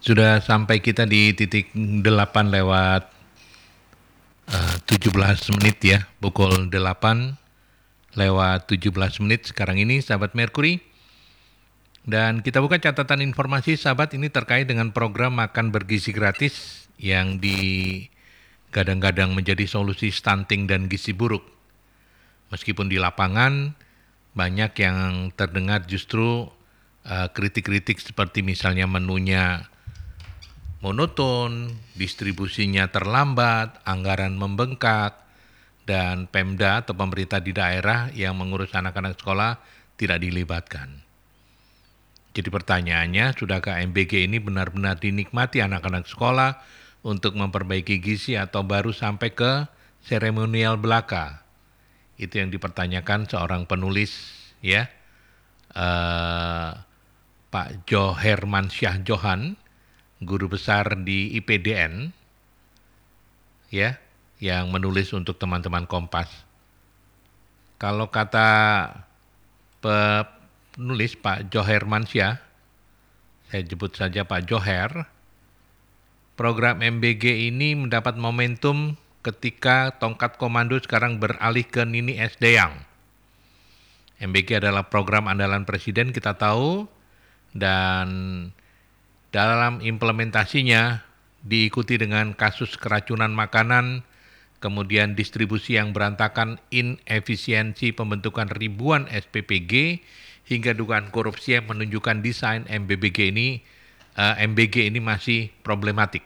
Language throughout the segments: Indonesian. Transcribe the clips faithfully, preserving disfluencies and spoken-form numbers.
Sudah sampai kita di titik delapan lewat uh, tujuh belas menit ya, pukul delapan lewat tujuh belas menit sekarang ini, sahabat Mercury. Dan kita buka catatan informasi, sahabat, ini terkait dengan program makan bergizi gratis yang digadang-gadang menjadi solusi stunting dan gizi buruk. Meskipun di lapangan banyak yang terdengar justru uh, kritik-kritik seperti misalnya menunya monoton, distribusinya terlambat, anggaran membengkak, dan Pemda atau pemerintah di daerah yang mengurus anak-anak sekolah tidak dilibatkan. Jadi pertanyaannya, sudahkah M B G ini benar-benar dinikmati anak-anak sekolah untuk memperbaiki gizi atau baru sampai ke seremonial belaka? Itu yang dipertanyakan seorang penulis, ya, uh, Pak Johermansyah Johan, guru besar di I P D N, ya, yang menulis untuk teman-teman Kompas. Kalau kata penulis Pak Johermansyah, saya sebut saja Pak Joher, program M B G ini mendapat momentum ketika tongkat komando sekarang beralih ke Nini Sdayang. M B G adalah program andalan Presiden, kita tahu, dan dalam implementasinya diikuti dengan kasus keracunan makanan, kemudian distribusi yang berantakan, inefisiensi pembentukan ribuan S P P G, hingga dugaan korupsi yang menunjukkan desain M B G ini, uh, M B G ini masih problematik.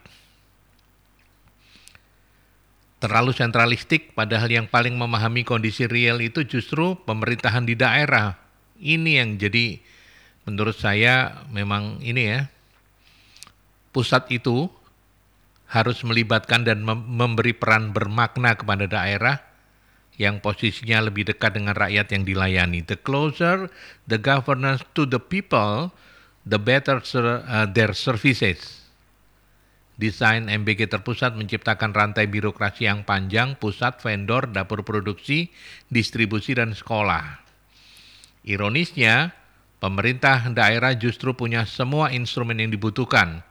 Terlalu sentralistik, padahal yang paling memahami kondisi real itu justru pemerintahan di daerah. Ini yang jadi menurut saya memang ini ya, pusat itu harus melibatkan dan memberi peran bermakna kepada daerah yang posisinya lebih dekat dengan rakyat yang dilayani. The closer the governance to the people, the better uh, their services. Desain M B G terpusat menciptakan rantai birokrasi yang panjang, pusat, vendor, dapur produksi, distribusi, dan sekolah. Ironisnya, pemerintah daerah justru punya semua instrumen yang dibutuhkan.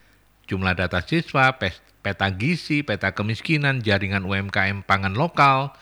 Jumlah data siswa, peta gizi, peta kemiskinan, jaringan U M K M pangan lokal,